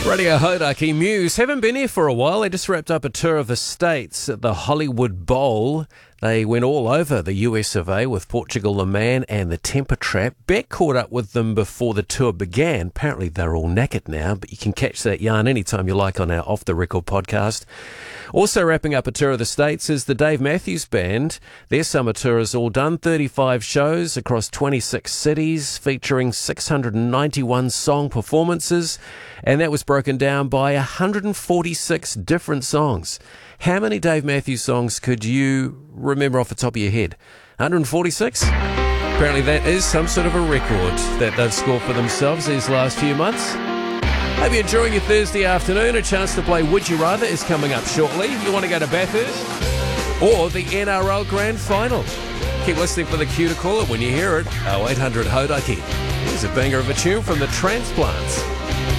Radio Hodaki Muse haven't been here for a while. They just wrapped up a tour of the States at the Hollywood Bowl. They went all over the US of A with Portugal the Man and the Temper Trap. Beck caught up with them before the tour began. Apparently they're all knackered now, but you can catch that yarn anytime you like on our Off the Record podcast. Also wrapping up a tour of the States is the Dave Matthews Band. Their summer tour is all done. 35 shows across 26 cities featuring 691 song performances. And that was broken down by 146 different songs. How many Dave Matthews songs could you remember off the top of your head? 146? Apparently that is some sort of a record that they've scored for themselves these last few months. Hope you're enjoying your Thursday afternoon. A chance to play Would You Rather is coming up shortly. You want to go to Bathurst? Or the NRL Grand Final. Keep listening for the cue to call it when you hear it. 0800 Hodaki. Here's a banger of a tune from the Transplants.